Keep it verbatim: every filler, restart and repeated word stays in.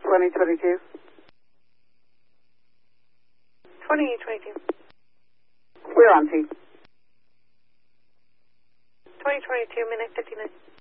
twenty twenty-two. twenty twenty-two. We're on T. twenty twenty-two, minute fifty-nine.